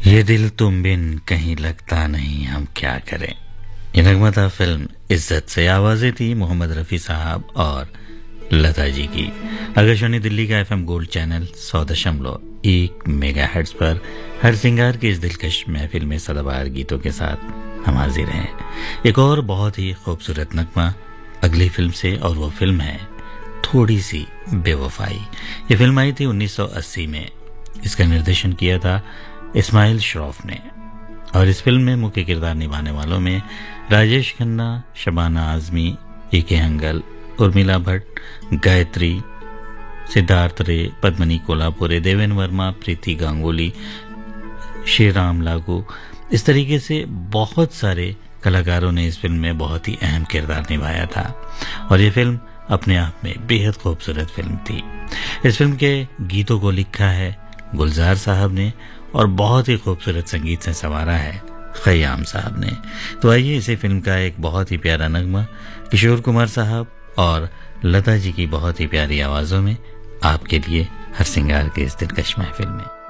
ये दिल तुम बिन कहीं लगता नहीं, हम क्या करें। ये नगमा था फिल्म इज्जत से। आवाजें थी मोहम्मद रफ़ी साहब और लता जी की। आकाशवाणी दिल्ली का एफएम गोल्ड चैनल 100.1 मेगाहर्ट्ज पर हर सिंगार की इस दिलकश महफिल में सदाबहार गीतों के साथ हम हाजिर हैं। एक और बहुत ही खूबसूरत नगमा अगली फिल्म से, और वो फिल्म है थोड़ी सी बेवफाई। ये फिल्म आई थी 1980 में। इसका निर्देशन किया था इस्माइल श्रॉफ ने, और इस फिल्म में मुख्य किरदार निभाने वालों में राजेश खन्ना, शबाना आजमी, ए.के. हंगल, उर्मिला भट्ट, गायत्री, सिद्धार्थ रे, पद्मनी कोल्हापुरे, देवेन वर्मा, प्रीति गांगुली, श्रीराम लागू, इस तरीके से बहुत सारे कलाकारों ने इस फिल्म में बहुत ही अहम किरदार निभाया था। और ये फिल्म अपने आप में बेहद खूबसूरत फिल्म थी। इस फिल्म के गीतों को लिखा है गुलजार साहब ने, और बहुत ही खूबसूरत संगीत से संवारा है खयाम साहब ने। तो आइए इसी फिल्म का एक बहुत ही प्यारा नगमा किशोर कुमार साहब और लता जी की बहुत ही प्यारी आवाजों में आपके लिए हर सिंगार के इस दिलकश महफिल में।